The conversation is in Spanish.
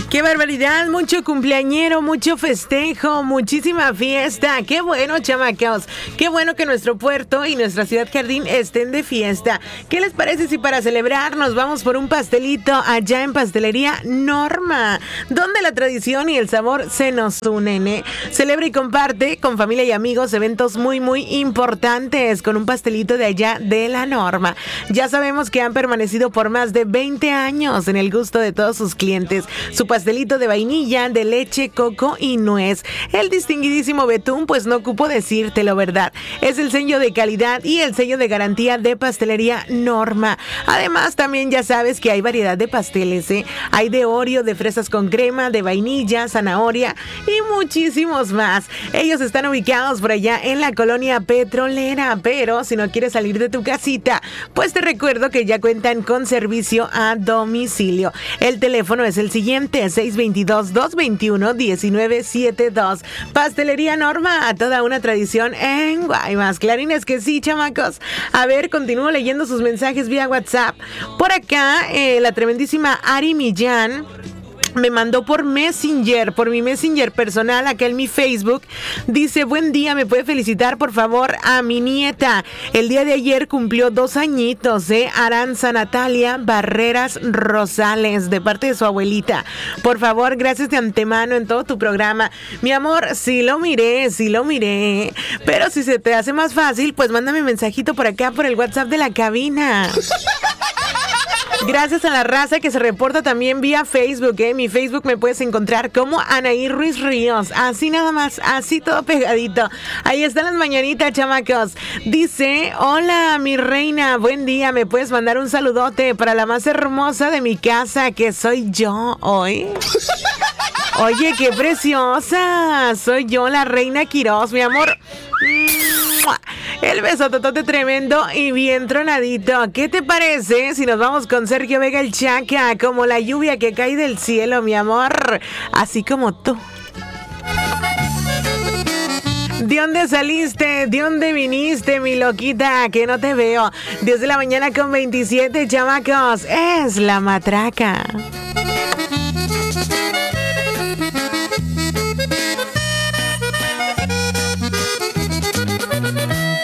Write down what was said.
¡Qué barbaridad! Mucho cumpleañero, mucho festejo, muchísima fiesta. ¡Qué bueno, chamacos! ¡Qué bueno que nuestro puerto y nuestra ciudad jardín estén de fiesta! ¿Qué les parece si para celebrar nos vamos por un pastelito allá en Pastelería Norma, donde la tradición y el sabor se nos unen, ¿eh? Celebra y comparte con familia y amigos eventos muy, muy importantes con un pastelito de allá de la Norma. Ya sabemos que han permanecido por más de 20 años en el gusto de todos sus clientes. Su pastelito de vainilla, de leche, coco y nuez. El distinguidísimo betún, pues no ocupo decírtelo, ¿verdad? Es el sello de calidad y el sello de garantía de Pastelería Norma. Además, también ya sabes que hay variedad de pasteles, ¿eh? Hay de Oreo, de fresas con crema, de vainilla, zanahoria y muchísimos más. Ellos están ubicados por allá en la colonia petrolera, pero si no quieres salir de tu casita, pues te recuerdo que ya cuentan con servicio a domicilio. El teléfono es el siguiente: 622-221-1972. Pastelería Norma, a toda una tradición en Guaymas. Clarines que sí, chamacos. A ver, continúo leyendo sus mensajes vía WhatsApp. Por acá, la tremendísima Ari Millán me mandó por Messenger, por mi Messenger personal, acá en mi Facebook. Dice: buen día, ¿me puede felicitar por favor a mi nieta? El día de ayer cumplió 2 añitos, Aranza Natalia Barreras Rosales, de parte de su abuelita. Por favor, gracias de antemano en todo tu programa. Mi amor, sí lo miré. Pero si se te hace más fácil, pues mándame mensajito por acá, por el WhatsApp de la cabina. Gracias a la raza que se reporta también vía Facebook, Mi Facebook me puedes encontrar como Anaí Ruiz Ríos. Así nada más, así todo pegadito. Ahí están las mañanitas, chamacos. Dice: hola, mi reina, buen día. ¿Me puedes mandar un saludote para la más hermosa de mi casa, que soy yo hoy? Oye, qué preciosa. Soy yo, la reina Quirós, mi amor. El besototote tremendo y bien tronadito. ¿Qué te parece si nos vamos con Sergio Vega el Chaca? Como la lluvia que cae del cielo, mi amor. Así como tú. ¿De dónde saliste? ¿De dónde viniste, mi loquita? Que no te veo. 10 de la mañana con 27, chamacos. Es la matraca.